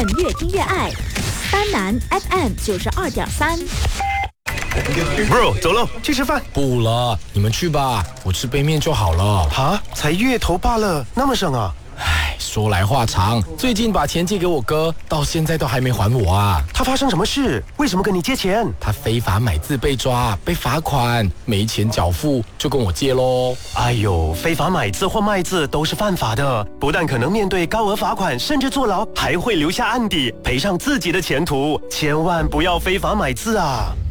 份越听越爱。丹南 FM 92.3。 Bro， 走喽，去吃饭。 不了，你们去吧，我吃杯面就好了。 哈，才月头罢了，那么省啊？ 唉，说来话长，最近把钱借给我哥，到现在都还没还我啊。 他发生什么事？为什么跟你借钱？ 他非法买字被抓，被罚款，没钱缴付，就跟我借咯。 哎呦，非法买字或卖字都是犯法的，不但可能面对高额罚款，甚至坐牢，还会留下案底，赔上自己的前途。千万不要非法买字啊！